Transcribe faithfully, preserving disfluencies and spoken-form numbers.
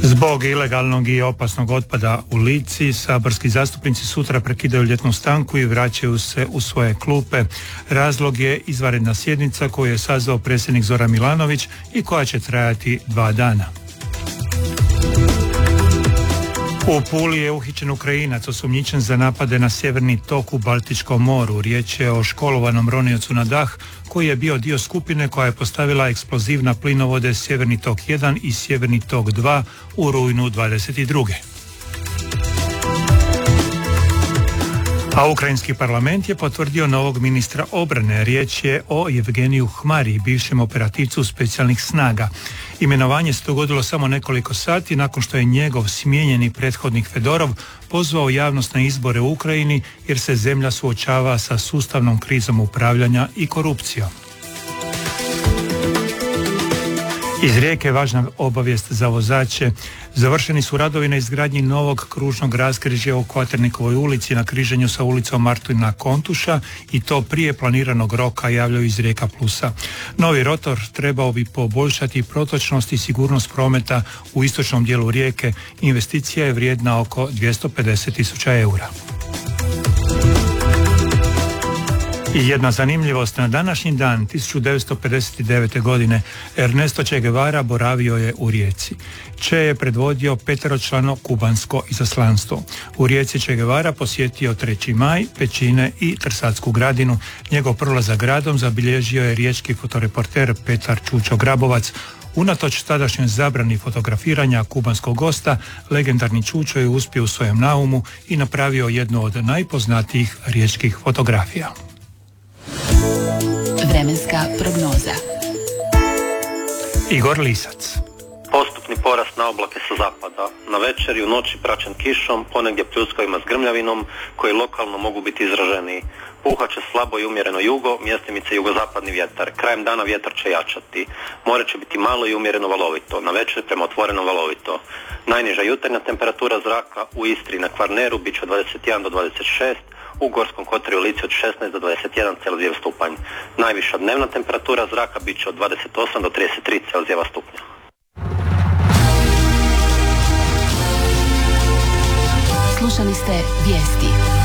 Zbog ilegalnog i opasnog otpada u Lici, saborski zastupnici sutra prekidaju ljetnu stanku i vraćaju se u svoje klupe. Razlog je izvanredna sjednica koju je sazvao predsjednik Zoran Milanović i koja će trajati dva dana. U Puli je uhićen Ukrajinac osumnjičen za napade na sjeverni tok u Baltičkom moru. Riječ je o školovanom roniocu na dah koji je bio dio skupine koja je postavila eksplozivna plinovode Sjeverni tok jedan i Sjeverni tok dva u rujnu dvadeset druge. A ukrajinski parlament je potvrdio novog ministra obrane. Riječ je o Evgeniju Hmari, bivšem operativcu specijalnih snaga. Imenovanje se dogodilo samo nekoliko sati nakon što je njegov smijenjeni prethodnik Fedorov pozvao javnost na izbore u Ukrajini jer se zemlja suočava sa sustavnom krizom upravljanja i korupcijom. Iz Rijeke važna obavijest za vozače. Završeni su radovi na izgradnji novog kružnog raskrižja u Kvaternikovoj ulici na križanju sa ulicom Martina Kontuša i to prije planiranog roka, javljaju iz Rijeka Plusa. Novi rotor trebao bi poboljšati protočnost i sigurnost prometa u istočnom dijelu Rijeke. Investicija je vrijedna oko dvjesto pedeset tisuća eura. I jedna zanimljivost, na današnji dan tisuću devetsto pedeset devete. godine Ernesto Che Guevara boravio je u Rijeci. Che je predvodio peteročlano kubansko izaslanstvo. U Rijeci Che Guevara posjetio treći maj, Pećine i Trsatsku gradinu. Njegov prolazak gradom zabilježio je riječki fotoreporter Petar Čučo Grabovac. Unatoč tadašnjoj zabrani fotografiranja kubanskog gosta, legendarni Čučo je uspio u svojem naumu i napravio jednu od najpoznatijih riječkih fotografija. Vremenska prognoza. Igor Lisac. Postupni porast na oblake sa zapada. Na večer i u noći praćen kišom, ponegdje pljuskovima s grmljavinom, koji lokalno mogu biti izraženiji. Puhat će slabo i umjereno jugo, mjestimice jugozapadni vjetar. Krajem dana vjetar će jačati. More će biti malo i umjereno valovito. Na večer prema otvorenom valovito. Najniža jutarnja temperatura zraka u Istri i na Kvarneru bit će od dvadeset jedan do dvadeset šest, u Gorskom kotaru i Lici od šesnaest do dvadeset jedan Celzijeva stupanj. Najviša dnevna temperatura zraka bit će od dvadeset osam do trideset tri Celzijeva stupnja. Slušali ste vijesti.